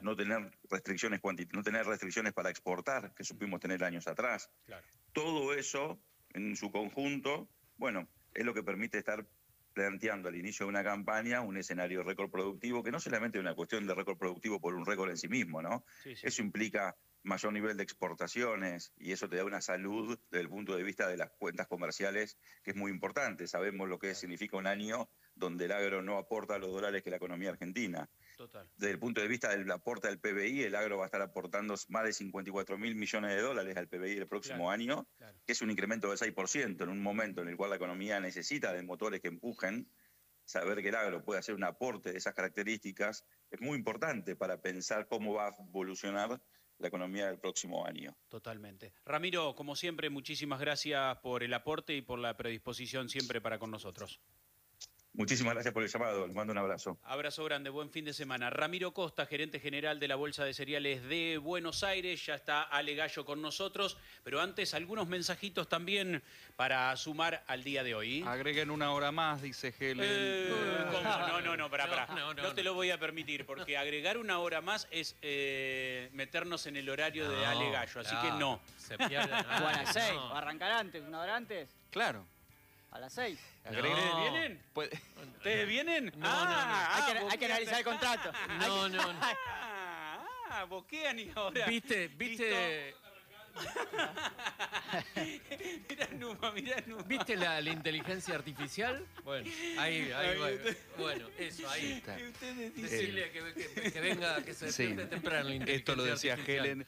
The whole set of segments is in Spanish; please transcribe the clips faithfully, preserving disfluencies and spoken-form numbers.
no tener restricciones cuanti- no tener restricciones para exportar, que supimos tener años atrás. Claro. Todo eso, en su conjunto, bueno, es lo que permite estar planteando al inicio de una campaña un escenario de récord productivo, que no solamente es una cuestión de récord productivo por un récord en sí mismo, ¿no? Sí, sí. Eso implica mayor nivel de exportaciones y eso te da una salud desde el punto de vista de las cuentas comerciales que es muy importante. Sabemos lo que Claro. significa un año donde el agro no aporta los dólares que la economía argentina. Total. Desde el punto de vista del aporte al P B I, el agro va a estar aportando más de cincuenta y cuatro mil millones de dólares al P B I el próximo Claro, año, claro. que es un incremento del seis por ciento en un momento en el cual la economía necesita de motores que empujen. Saber que el agro puede hacer un aporte de esas características es muy importante para pensar cómo va a evolucionar la economía del próximo año. Totalmente. Ramiro, como siempre, muchísimas gracias por el aporte y por la predisposición siempre para con nosotros. Muchísimas gracias por el llamado, les mando un abrazo. Abrazo grande, buen fin de semana. Ramiro Costa, gerente general de la Bolsa de Cereales de Buenos Aires, ya está Ale Gallo con nosotros, pero antes algunos mensajitos también para sumar al día de hoy. Agreguen una hora más, dice Helen. Eh, ¿cómo? No, no, no, pará, pará. No, no, no, no te no. lo voy a permitir, porque agregar una hora más es eh, meternos en el horario de No, Ale Gallo, así claro, que no. Se pierde. O a las seis, no. o arrancar antes, una hora antes, Claro. a las seis. Agreguen. ¿Ustedes vienen? Puede- ¿Ustedes vienen? No, ah, no, no. ah, Hay que, hay que boquean. analizar el contrato. No, no, no. Ah, ah, boquean y ahora. Viste, viste, Mirá Numa, mirá Numa. ¿viste la, la inteligencia artificial? Bueno, ahí, ahí, va. Bueno, eso, ahí. Está. Y ustedes dicen. Decirle que, que- que venga, que se Sí. despierte temprano la inteligencia Esto lo decía artificial. Helen.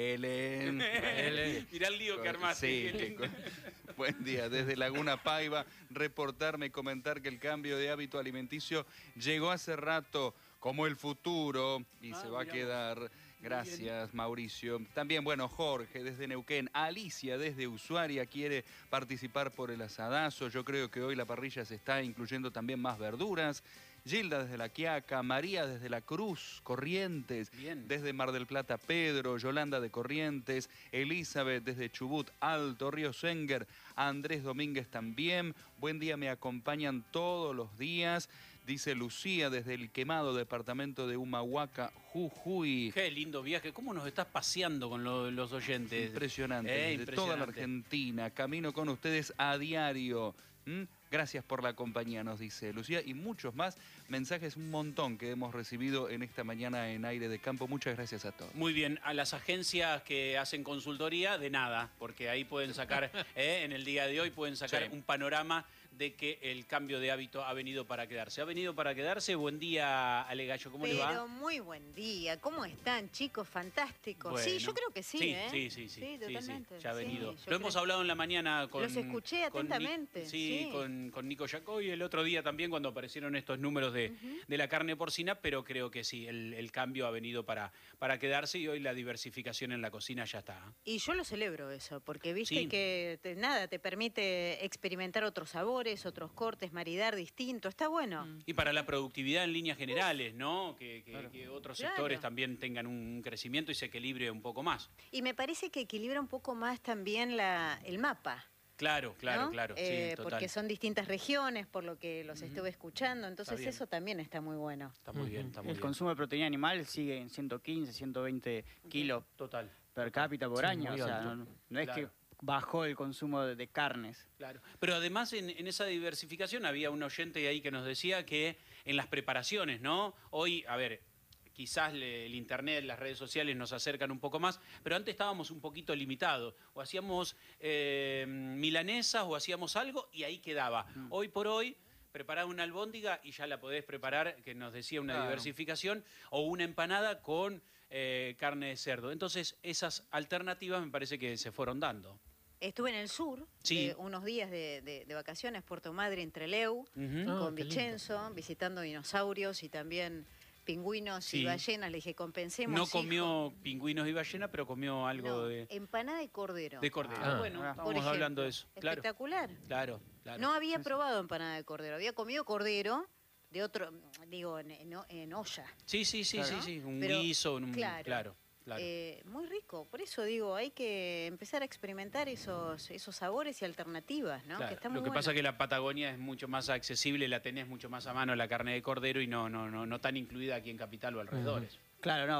Helen. Helen. Mirá el lío que armaste. Sí, Helen. que con- buen día. Desde Laguna Paiva, reportarme y comentar que el cambio de hábito alimenticio llegó hace rato como el futuro y Ah, se va a mirá quedar. Gracias, Mauricio. También, bueno, Jorge desde Neuquén. Alicia desde Ushuaia quiere participar por el asadazo. Yo creo que hoy la parrilla se está incluyendo también más verduras. Gilda desde La Quiaca, María desde La Cruz, Corrientes, Bien. desde Mar del Plata, Pedro, Yolanda de Corrientes, Elizabeth desde Chubut, Alto, Río Senger, Andrés Domínguez también. Buen día, me acompañan todos los días. Dice Lucía desde el Quemado, departamento de Humahuaca, Jujuy. Qué lindo viaje. ¿Cómo nos estás paseando con lo- los oyentes? Impresionante, Eh, desde toda la impresionante. Argentina. Camino con ustedes a diario. ¿Mm? Gracias por la compañía, nos dice Lucía. Y muchos más mensajes, un montón que hemos recibido en esta mañana en Aire de Campo. Muchas gracias a todos. Muy bien, a las agencias que hacen consultoría, de nada, porque ahí pueden sacar, eh, en el día de hoy, pueden sacar Sí. un panorama de que el cambio de hábito ha venido para quedarse. ¿Ha venido para quedarse? Buen día, Ale Gallo, ¿cómo le va? Pero muy buen día. ¿Cómo están, chicos? Fantásticos. Bueno. Sí, yo creo que sí, sí, ¿eh? Sí, sí, sí. Sí, sí, totalmente. ya ha Sí, venido. yo Lo hemos creo- hablado en la mañana con... Los escuché con Ni- atentamente, sí, sí. con, con Nico Yacó y el otro día también cuando aparecieron estos números de, de la carne porcina, pero creo que sí, el, el cambio ha venido para, para quedarse y hoy la diversificación en la cocina ya está. Y yo lo celebro eso, porque viste Sí. que te- nada, te permite experimentar otros sabores, otros cortes, maridar distinto. Está bueno. Y para la productividad en líneas generales, ¿no? Que, que- que otros Claro. sectores también tengan un crecimiento y se equilibre un poco más. Y me parece que equilibra un poco más también la, el mapa. Claro, claro, ¿no? claro. Eh, sí, total. porque son distintas regiones, por lo que los estuve escuchando. Entonces bien. eso también está muy bueno. Está muy bien, está muy El bien. consumo de proteína animal sigue en ciento quince, ciento veinte kilos Total. per cápita por Sí, año. muy O sea, alto. no, no es Claro. que bajó el consumo de, de carnes. Claro. Pero además en, en esa diversificación había un oyente ahí que nos decía que en las preparaciones, ¿no? Hoy, a ver, quizás le- el internet, las redes sociales nos acercan un poco más, pero antes estábamos un poquito limitados. O hacíamos eh, milanesas o hacíamos algo y ahí quedaba. Hoy por hoy preparás una albóndiga y ya la podés preparar, que nos decía una Claro. diversificación, o una empanada con eh, carne de cerdo. Entonces esas alternativas me parece que se fueron dando. Estuve en el sur, Sí. eh, unos días de, de- de vacaciones, Puerto Madre, en Trelew, Ujú. Ah, con qué lindo. Vicenzo, visitando dinosaurios y también pingüinos Sí. y ballenas. Le dije, compensemos. No hijo. comió pingüinos y ballena, pero comió algo No, de, empanada de cordero. de cordero. Ah. bueno, Por estábamos ejemplo. hablando de eso. Claro, Espectacular. claro, claro. No había probado empanada de cordero, había comido cordero de otro, digo, en, en- en olla. Sí, sí, sí, Claro. sí, sí, un Pero, guiso, un, claro, claro, claro. Eh, muy rico, por eso digo, hay que empezar a experimentar esos, esos sabores y alternativas, ¿no? Claro. Que está muy Lo que bueno. pasa es que la Patagonia es mucho más accesible, la tenés mucho más a mano la carne de cordero y no, no, no, no tan incluida aquí en Capital o alrededores. Claro, no.